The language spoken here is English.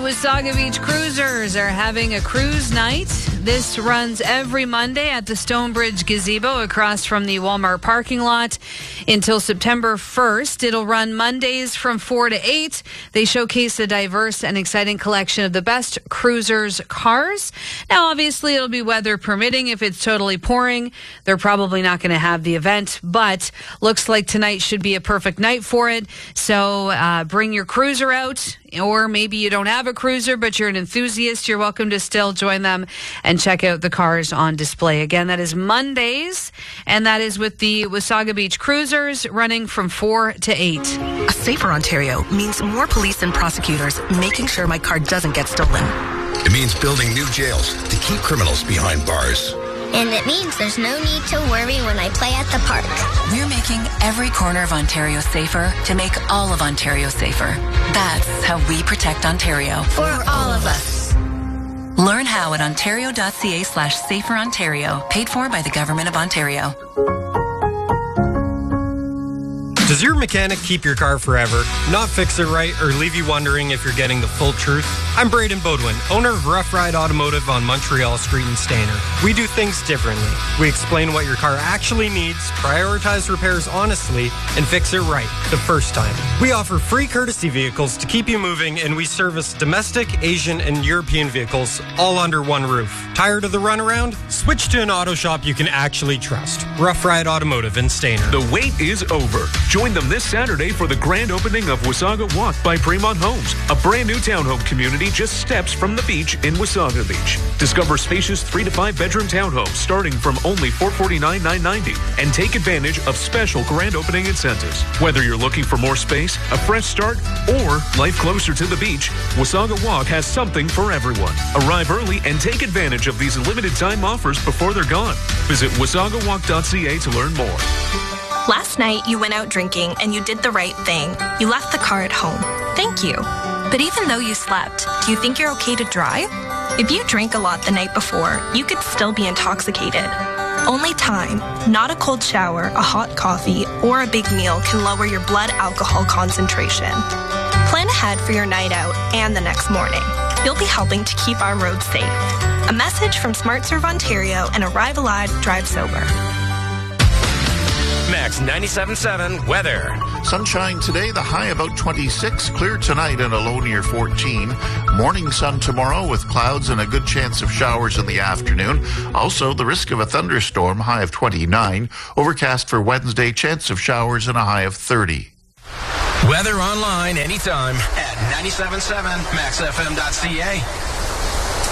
Wasaga Beach Cruisers are having a cruise night. This runs every Monday at the Stonebridge Gazebo across from the Walmart parking lot until September 1st. It'll run Mondays from 4 to 8. They showcase a diverse and exciting collection of the best cruisers cars. Now, obviously, it'll be weather permitting. If it's totally pouring, they're probably not going to have the event, but looks like tonight should be a perfect night for it. So bring your cruiser out, or maybe you don't have a cruiser, but you're an enthusiast. You're welcome to still join them and check out the cars on display. Again, that is Mondays, and that is with the Wasaga Beach Cruisers running from 4 to 8. A safer Ontario means more police and prosecutors making sure my car doesn't get stolen. It means building new jails to keep criminals behind bars. And it means there's no need to worry when I play at the park. We're making every corner of Ontario safer to make all of Ontario safer. That's how we protect Ontario. For all of us. Learn how at ontario.ca/saferontario. Paid for by the Government of Ontario. Does your mechanic keep your car forever, not fix it right, or leave you wondering if you're getting the full truth? I'm Braden Bodwin, owner of Rough Ride Automotive on Montreal Street in Stayner. We do things differently. We explain what your car actually needs, prioritize repairs honestly, and fix it right the first time. We offer free courtesy vehicles to keep you moving, and we service domestic, Asian, and European vehicles all under one roof. Tired of the runaround? Switch to an auto shop you can actually trust. Rough Ride Automotive in Stayner. The wait is over. Join them this Saturday for the grand opening of Wasaga Walk by Fremont Homes, a brand new townhome community just steps from the beach in Wasaga Beach. Discover spacious 3 to 5 bedroom townhomes starting from only $449,990 and take advantage of special grand opening incentives. Whether you're looking for more space, a fresh start, or life closer to the beach, Wasaga Walk has something for everyone. Arrive early and take advantage of these limited time offers before they're gone. Visit wasagawalk.ca to learn more. Last night, you went out drinking and you did the right thing. You left the car at home. Thank you. But even though you slept, do you think you're okay to drive? If you drank a lot the night before, you could still be intoxicated. Only time, not a cold shower, a hot coffee, or a big meal can lower your blood alcohol concentration. Plan ahead for your night out and the next morning. You'll be helping to keep our roads safe. A message from SmartServe Ontario and Arrive Alive, Drive Sober. Max 97.7 weather. Sunshine today, the high about 26. Clear tonight and a low near 14. Morning sun tomorrow with clouds and a good chance of showers in the afternoon. Also, the risk of a thunderstorm, high of 29. Overcast for Wednesday, chance of showers and a high of 30. Weather online anytime at 97.7maxfm.ca.